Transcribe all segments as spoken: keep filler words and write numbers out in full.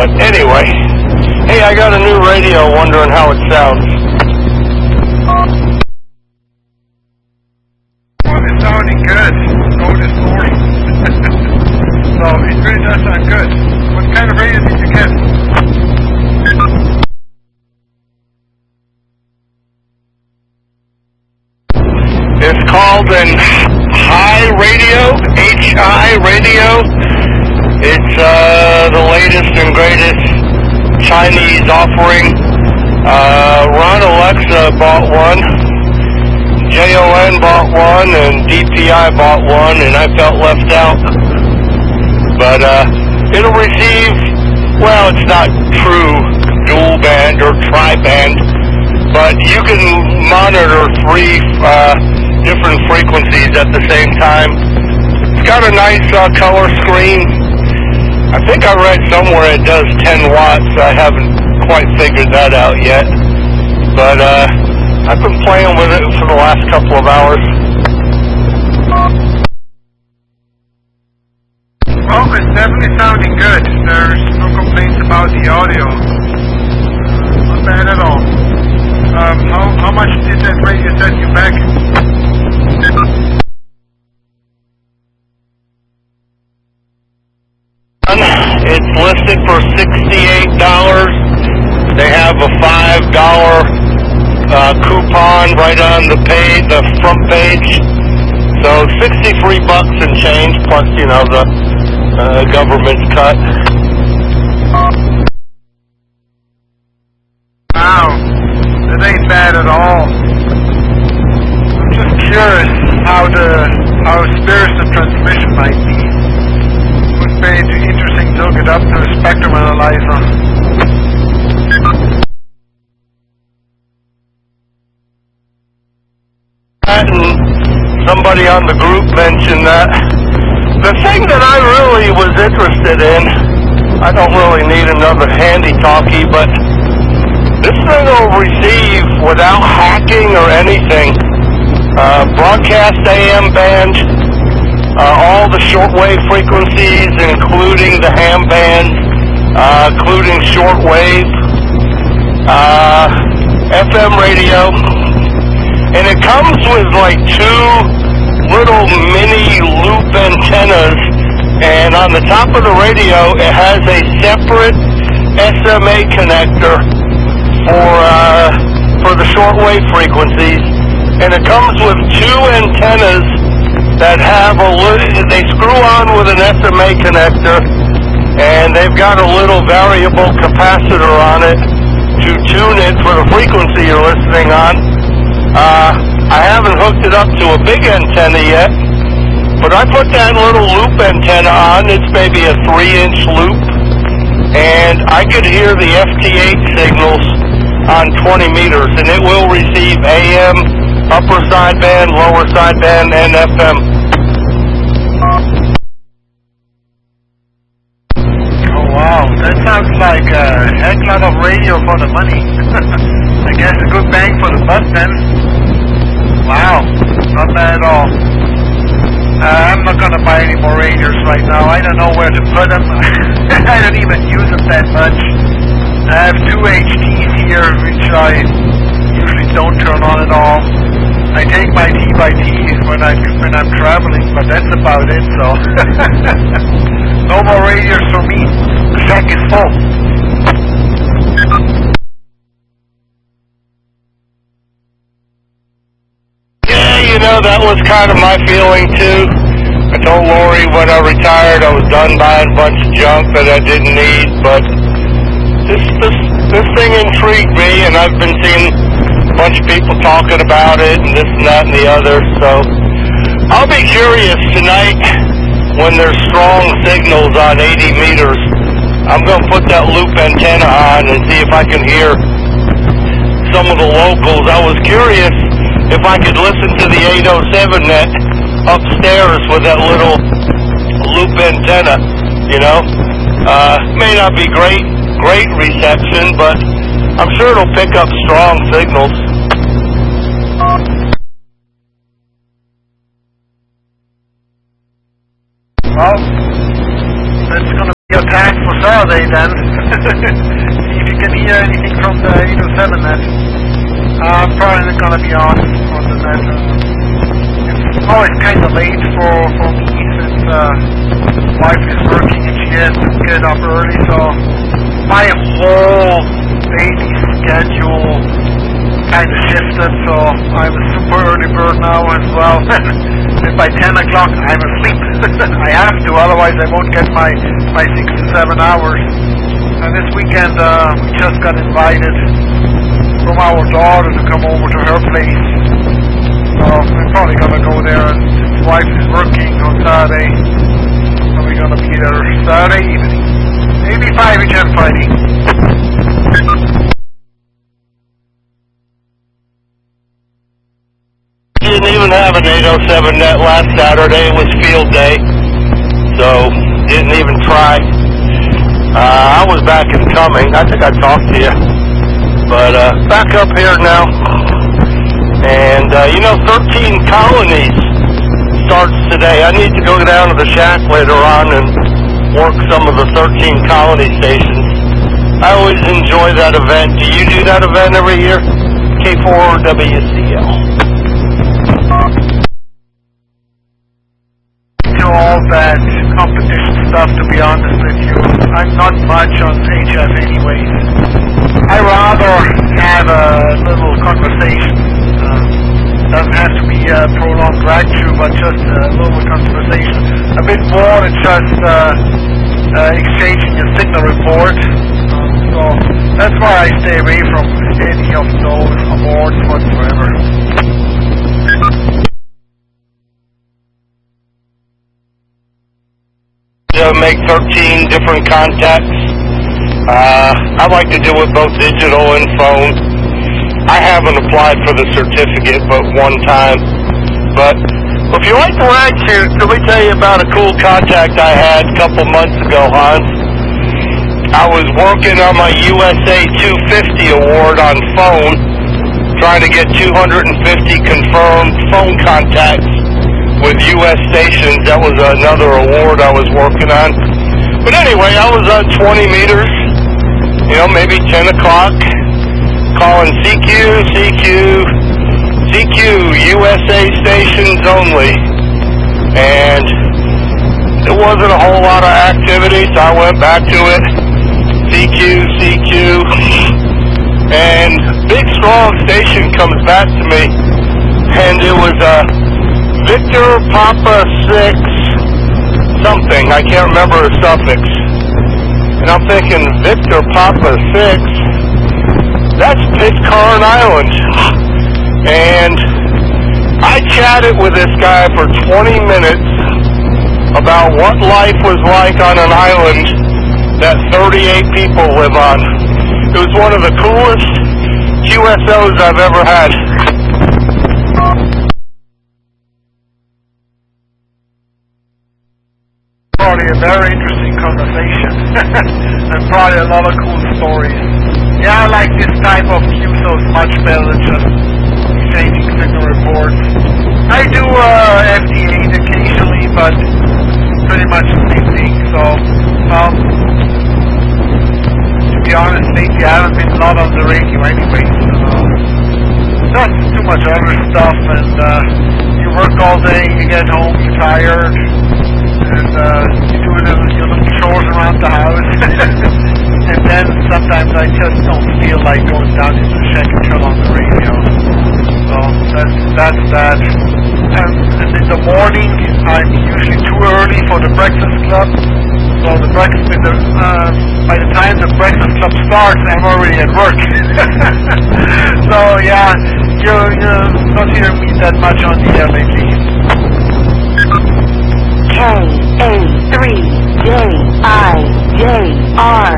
But anyway, hey, I got a new radio, wondering how it sounds. Well, it's sounding good. So this morning. So it really does sound good. What kind of radio did you get? It's called an Hi Radio, H I Radio. It's uh, the latest and greatest Chinese offering. Uh, Ron Alexa bought one, J O N bought one, and D P I bought one, and I felt left out. But uh, it'll receive, well, it's not true dual band or tri-band, but you can monitor three uh, different frequencies at the same time. It's got a nice uh, color screen. I think I read somewhere it does ten watts. I haven't quite figured that out yet. But uh, I've been playing with it for the last couple of hours. Well, it's definitely sounding good. There's no complaints about the audio. Not bad at all. Um, how, how much did that radio set you back? It's listed for sixty-eight dollars. They have a five dollar uh, coupon right on the page, the front page. So sixty-three bucks and change, plus, you know, the uh, government's cut. Wow, that ain't bad at all. I'm just curious how the how sparse the transmission might be. Would be interesting to look it up to a spectrum analyzer. And somebody on the group mentioned that. The thing that I really was interested in, I don't really need another handy-talkie, but this thing will receive, without hacking or anything, uh, broadcast A M band, uh, all the shortwave frequencies, including the ham band, uh, including shortwave, uh, F M radio, and it comes with like two little mini loop antennas, and on the top of the radio it has a separate S M A connector for uh, for the shortwave frequencies, and it comes with two antennas that have a li- they screw on with an S M A connector, and they've got a little variable capacitor on it to tune it for the frequency you're listening on. Uh, I haven't hooked it up to a big antenna yet, but I put that little loop antenna on. It's maybe a three inch loop, and I could hear the F T eight signals on twenty meters, and it will receive A M, upper sideband, lower sideband, and F M. Oh wow, that sounds like a heck lot of radio for the money. I guess a good bang for the buck then. Wow, not bad at all. Uh, I'm not gonna buy any more radios right now. I don't know where to put them. I don't even use them that much. I have two H Ds here, which I usually don't turn on at all. I take my T by T when I when I'm traveling, but that's about it. So no more radios for me. The sack is full. Yeah, you know, that was kind of my feeling too. I told Lori when I retired I was done buying a bunch of junk that I didn't need, but this this this thing intrigued me, and I've been seeing a bunch of people talking about it and this and that and the other, so I'll be curious tonight when there's strong signals on eighty meters. I'm going to put that loop antenna on and see if I can hear some of the locals. I was curious if I could listen to the eight oh seven net upstairs with that little loop antenna, you know. Uh, may not be great, great reception, but I'm sure it'll pick up strong signals. Well, that's gonna your task for Saturday then. See if you can hear anything from the eight oh seven net. Uh, I'm probably not gonna be on on the net. Uh, it's always kind of late for, for me since uh, wife is working and she has to get up early, so my whole daily schedule kind of shifted, so I'm a super early bird now as well. And by ten o'clock I'm asleep. I have to, otherwise I won't get my, my six to seven hours. And this weekend uh, we just got invited from our daughter to come over to her place. So we're probably gonna go there, and his wife is working on Saturday, so we're gonna be there Saturday evening. Maybe five each and Friday. Didn't even have an eight oh seven net last Saturday. It was field day, so didn't even try. Uh, I was back in Cumming. I think I talked to you, but uh, back up here now. And uh, you know, thirteen colonies starts today. I need to go down to the shack later on and work some of the thirteen colony stations. I always enjoy that event. Do you do that event every year? K four W C L. To all that competition stuff, to be honest with you, I'm not much on H F anyways. I rather have a little conversation. Uh, doesn't have to be a prolonged ride through, but just a little conversation. A bit more than just uh, uh, exchanging a signal report. Um, so that's why I stay away from any of those awards whatsoever. To make thirteen different contacts. Uh, I like to do it both digital and phone. I haven't applied for the certificate but one time. But if you like the rag shoot, let me tell you about a cool contact I had a couple months ago, Hans. I was working on my U S A two fifty award on phone, trying to get two hundred fifty confirmed phone contacts with U S stations. That was another award I was working on. But anyway, I was on twenty meters, you know, maybe ten o'clock, calling C Q, C Q, C Q, U S A stations only. And there wasn't a whole lot of activity, so I went back to it. C Q, C Q. And big strong station comes back to me. And it was a uh, Victor Papa six something. I can't remember a suffix. And I'm thinking, Victor Papa six, that's Pitcairn Island. And I chatted with this guy for twenty minutes about what life was like on an island that thirty-eight people live on. It was one of the coolest Q S Os I've ever had. Probably a very interesting conversation and probably a lot of cool stories. Yeah, I like this type of Q S Os much better than just exchanging signal reports. I do uh, F D A occasionally, but pretty much the same thing. So, um, to be honest, lately I haven't been a lot on the radio anyway. Um, just too much other stuff, and uh, you work all day, you get home, you're tired. And uh, you do a little, your little chores around the house. And then sometimes I just don't feel like going down into the shack and turn on the radio. So that's, that's that. And, and in the morning, I'm usually too early for the breakfast club. So the breakfast, the, uh, by the time the breakfast club starts, I'm already at work. So yeah, you, you don't hear me that much on the air lately. K A three J I J R.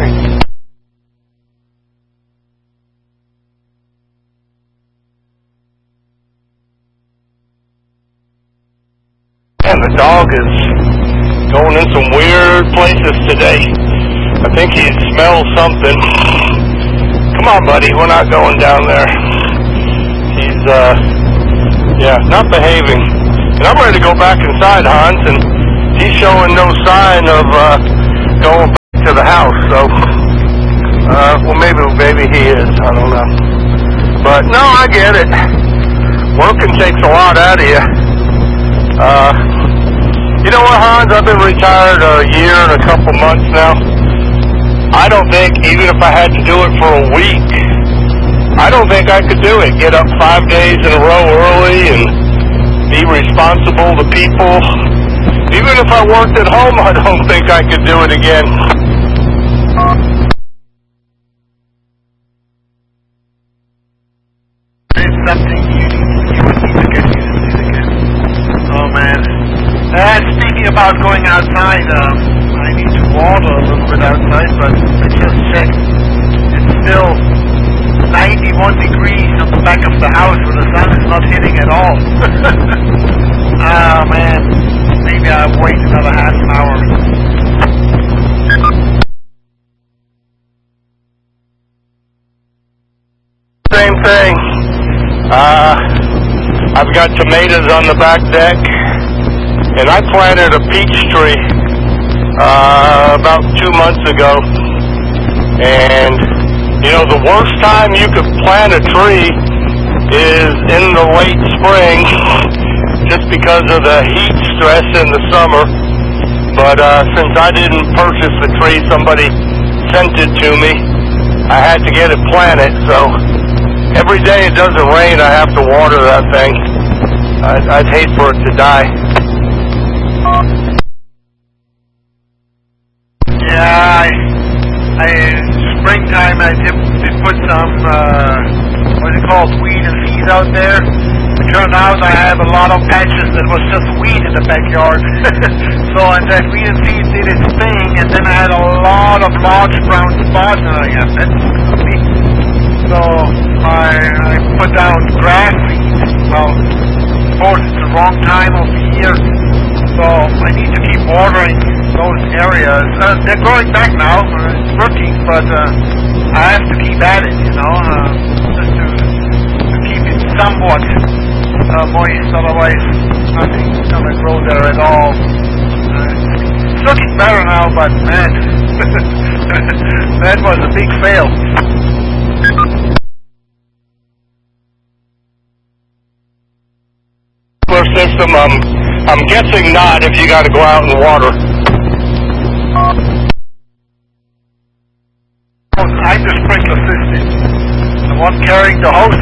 And the dog is going in some weird places today. I think he smells something. Come on, buddy, we're not going down there. He's, uh, yeah, not behaving. And I'm ready to go back inside, Hans, and he's showing no sign of uh, going back to the house. So, uh, well, maybe maybe he is. I don't know. But no, I get it. Working takes a lot out of you. Uh, you know what, Hans? I've been retired a year and a couple months now. I don't think, even if I had to do it for a week, I don't think I could do it. Get up five days in a row early and be responsible to people. Even if I worked at home, I don't think I could do it again. It's something you need, you would need to get used to again. Oh man. Uh, speaking about going outside, um, I need to water a little bit outside, but I just checked. It's still ninety-one degrees on the back of the house where the sun is not hitting at all. Ah, man. Maybe I'll wait another half an hour. Same thing. Uh, I've got tomatoes on the back deck, and I planted a peach tree uh, about two months ago. And, you know, the worst time you could plant a tree is in the late spring, just because of the heat stress in the summer. But uh, since I didn't purchase the tree, somebody sent it to me. I had to get it planted, so every day it doesn't rain, I have to water that thing. I'd, I'd hate for it to die. Yeah, I, I springtime I did, did put some, uh, what is it called, weed and seed out there. It turned out I have a lot of patches that was just weed in the backyard. So, and that weed and seed did its thing, and then I had a lot of large brown spots, and I got that. So I, I put down grass seed. Well, of course it's the wrong time of the year, so I need to keep watering those areas. Uh, they're growing back now, it's working, but uh, I have to keep at it, you know, uh, just to, to keep it somewhat uh, moist, otherwise nothing's gonna grow there at all. Uh, it's looking better now, but man, that was a big fail. System, um, I'm guessing not if you got to go out and water. I'm the sprinkler system, the one carrying the hose.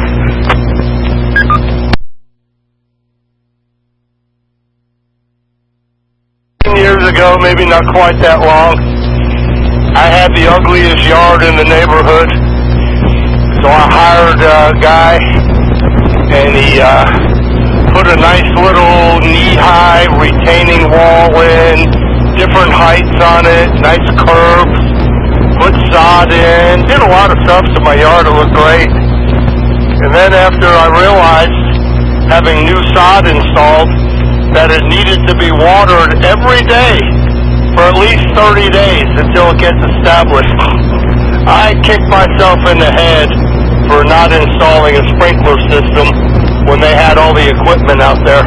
Years ago, maybe not quite that long, I had the ugliest yard in the neighborhood, so I hired a guy, and he uh, put a nice little knee-high retaining wall in, different heights on it, nice curves, put sod in, did a lot of stuff to my yard. It looked great. And then after I realized, having new sod installed, that it needed to be watered every day for at least thirty days until it gets established, I kicked myself in the head for not installing a sprinkler system when they had all the equipment out there.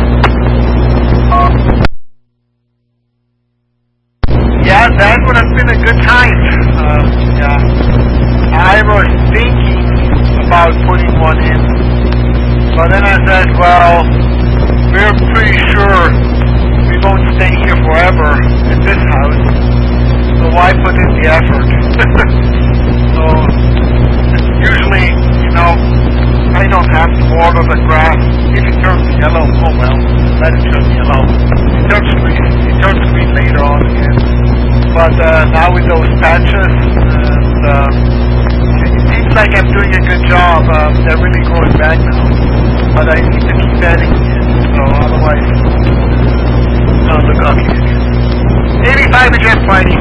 Yeah, that would have been a good time. Uh, yeah, I was thinking about putting one in, but then I said, well, we're pretty sure we won't stay here forever in this house, so why put in the effort? So, usually, you know, I don't have to water the grass. If it turns yellow, oh well, let it turn yellow. It turns green, it turns green later on again. But uh, now with those patches, and, uh, it seems like I'm doing a good job. Uh, they're really growing back now. But I need to keep adding in, so otherwise, I'll look ugly again. eighty-five again, Whitey.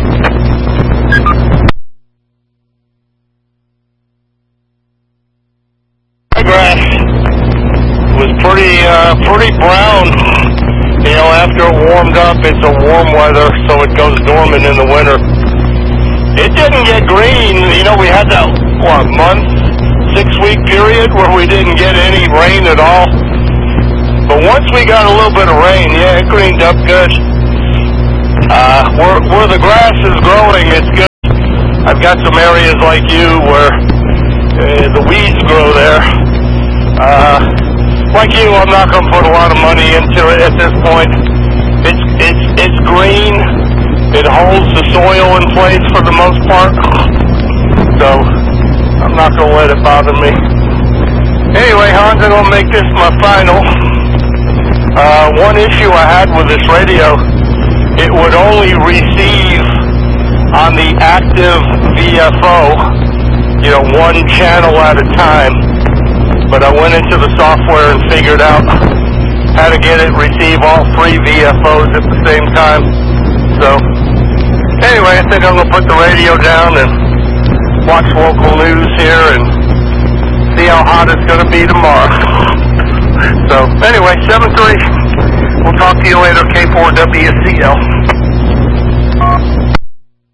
Grass was pretty, uh, pretty brown. You know, after it warmed up, it's a warm weather, so it goes dormant in the winter. It didn't get green. You know, we had that, what, month, six-week period where we didn't get any rain at all. But once we got a little bit of rain, yeah, it greened up good. Uh, where, where the grass is growing, it's good. I've got some areas like you where uh, the weeds grow there. Uh, like you, I'm not going to put a lot of money into it at this point. It's it's it's green. It holds the soil in place for the most part. So I'm not going to let it bother me. Anyway, Hans, I'm going to make this my final. Uh, one issue I had with this radio, it would only receive on the active V F O, you know, one channel at a time. But I went into the software and figured out how to get it receive all three V F Os at the same time. So, anyway, I think I'm going to put the radio down and watch local news here and see how hot it's going to be tomorrow. So, anyway, seven three. We'll talk to you later, K four W C L.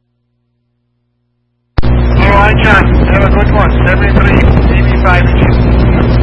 All right, John. Have a good one. seven three, eighty-five.